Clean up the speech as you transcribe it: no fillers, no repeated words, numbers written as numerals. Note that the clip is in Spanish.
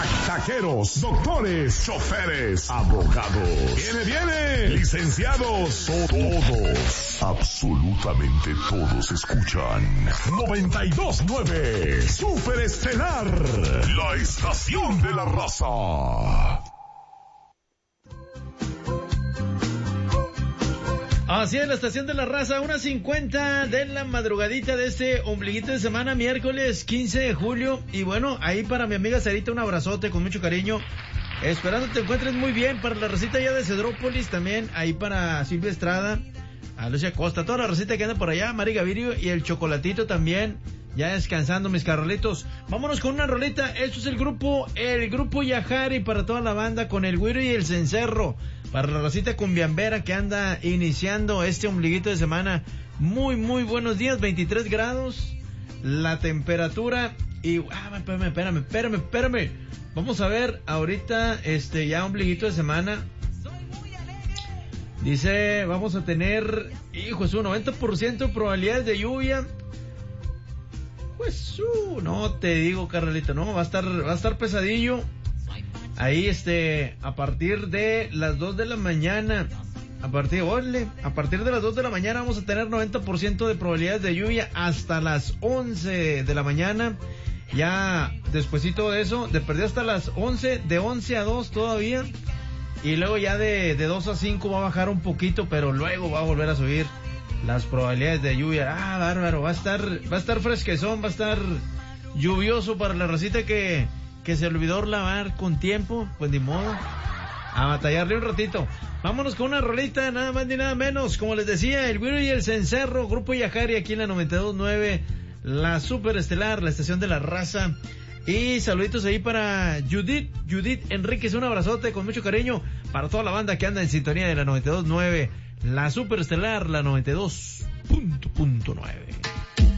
taqueros, doctores, choferes, abogados. Viene, licenciados, todos, absolutamente todos escuchan 92.9 Super Estelar, la estación de la raza. Así es, la estación de la raza, 1:50 de la madrugadita de este ombliguito de semana, miércoles 15 de julio. Y bueno, ahí para mi amiga Sarita un abrazote con mucho cariño. Esperando te encuentres muy bien. Para la racita ya de Cedrópolis también, ahí para Silvia Estrada, a Lucia Costa, toda la racita que anda por allá, Mari Gavirio y el Chocolatito también, ya descansando mis carrolitos. Vámonos con una rolita. Esto es el grupo Yajari para toda la banda con el Güiro y el Cencerro. Para la racita cumbiambera que anda iniciando este ombliguito de semana. Muy, muy buenos días, 23 grados la temperatura. Y, espérame. Vamos a ver ahorita, ya ombliguito de semana. Dice, vamos a tener, es un 90% probabilidades de lluvia. Pues, no te digo, carnalito, no, va a estar pesadillo. Ahí, a partir de las 2 de la mañana, a partir de las 2 de la mañana vamos a tener 90% de probabilidades de lluvia hasta las 11 de la mañana. Ya despuesito de eso, de perder hasta las 11, de 11 a 2 todavía. Y luego ya de 2 a 5 va a bajar un poquito, pero luego va a volver a subir las probabilidades de lluvia. Bárbaro, va a estar fresquezón, va a estar lluvioso para la racita que se olvidó lavar con tiempo, pues ni modo, a batallarle un ratito. Vámonos con una rolita, nada más ni nada menos, como les decía, el Güiro y el Cencerro, Grupo Yajari aquí en la 92.9, la Super Estelar, la estación de la raza. Y saluditos ahí para Judith Enríquez, un abrazote con mucho cariño para toda la banda que anda en sintonía de la 92.9, la Super Estelar, la 92.9.